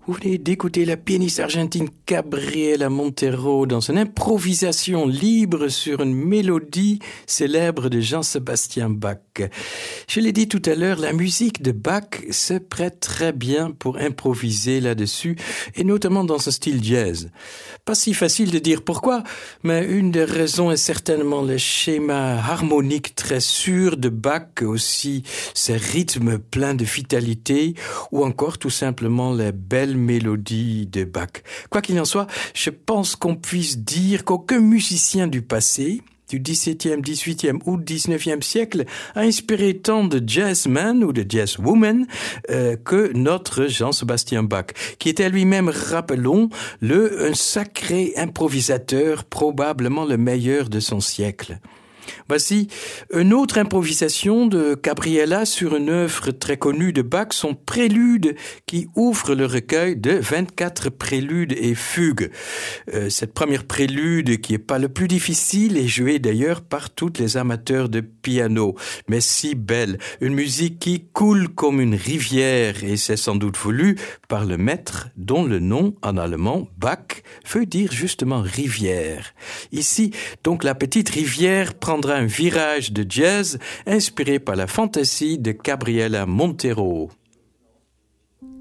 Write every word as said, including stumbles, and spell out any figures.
Vous venez d'écouter la pianiste argentine Gabriela Montero dans son improvisation libre sur une mélodie célèbre de Jean-Sébastien Bach. Je l'ai dit tout à l'heure, la musique de Bach se prête très bien pour improviser là-dessus, et notamment dans ce style jazz. Pas si facile de dire pourquoi, mais une des raisons est certainement le schéma harmonique très sûr de Bach, aussi ses rythmes pleins de vitalité, ou encore tout simplement les belles mélodies de Bach. Quoi qu'il en soit, je pense qu'on puisse dire qu'aucun musicien du passé, du dix-septième, dix-huitième ou dix-neuvième siècle, a inspiré tant de jazzmen ou de jazzwomen euh, que notre Jean-Sébastien Bach, qui était lui-même, rappelons, le un sacré improvisateur, probablement le meilleur de son siècle. Voici une autre improvisation de Gabriela sur une œuvre très connue de Bach, son prélude qui ouvre le recueil de vingt-quatre préludes et fugues. Euh, cette première prélude, qui est pas le plus difficile, est jouée d'ailleurs par tous les amateurs de piano, mais si belle, une musique qui coule comme une rivière, et c'est sans doute voulu par le maître dont le nom en allemand, Bach, veut dire justement rivière. Ici, donc, la petite rivière prendra un virage de jazz inspiré par la fantaisie de Gabriela Montero.